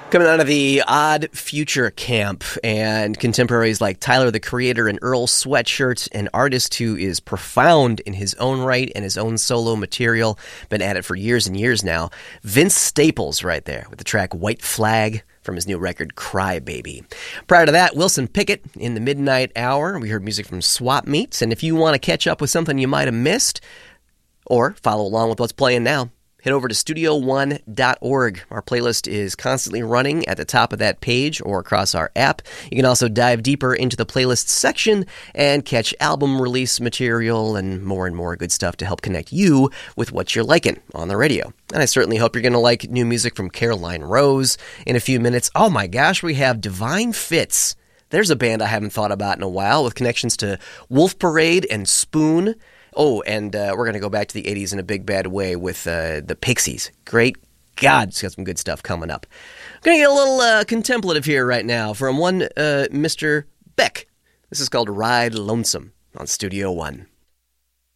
Coming out of the Odd Future camp, and contemporaries like Tyler, the Creator, and Earl Sweatshirt, an artist who is profound in his own right and his own solo material, been at it for years and years now. Vince Staples right there with the track White Flag from his new record Cry Baby. Prior to that, Wilson Pickett in the Midnight Hour. We heard music from Swap Meets, and if you want to catch up with something you might have missed or follow along with what's playing now, head over to studio1.org. Our playlist is constantly running at the top of that page or across our app. You can also dive deeper into the playlist section and catch album release material and more good stuff to help connect you with what you're liking on the radio. And I certainly hope you're going to like new music from Caroline Rose in a few minutes. Oh my gosh, we have Divine Fits. There's a band I haven't thought about in a while with connections to Wolf Parade and Spoon. Oh, and we're going to go back to the 80s in a big bad way with the Pixies. Great God, it's got some good stuff coming up. I'm going to get a little contemplative here right now from one Mr. Beck. This is called Ride Lonesome on Studio One.